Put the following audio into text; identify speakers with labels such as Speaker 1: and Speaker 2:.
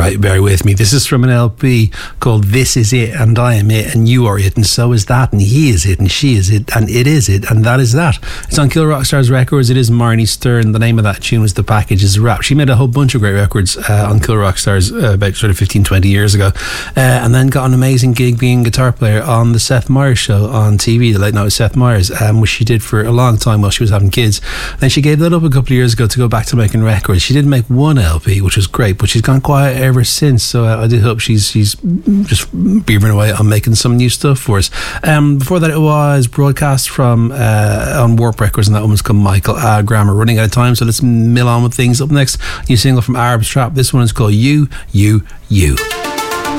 Speaker 1: Right, bear with me. This is from an LP called This Is It, and I Am It, and You Are It, and So Is That, and He Is It, and She Is It, and It Is It, and That Is That. It's on Kill Rock Stars Records. It is Marnie Stern. The name of that tune was The Package Is Wrapped. She made a whole bunch of great records on Kill Rock Stars about sort of 15, 20 years ago, and then got an amazing gig being a guitar player on the Seth Meyers show on TV, The Late Night with Seth Meyers, which she did for a long time while she was having kids. Then she gave that up a couple of years ago to go back to making records. She did make one LP, which was great, but she's gone quiet ever since, so I do hope she's just beavering away on making some new stuff for us. Before that, it was broadcast from on Warp Records, and that woman's called Michael Grammer. Running out of time, so let's mill on with things. Up next, new single from Arab Strap. This one is called You, You, You.